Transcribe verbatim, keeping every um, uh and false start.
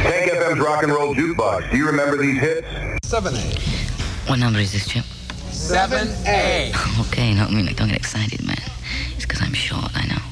Tank F M's Rock and Roll Jukebox. Do you remember these hits? seven A. What number is this, Chip? seven A. Okay, no, I mean, like, don't get excited, man. It's because I'm short, I know.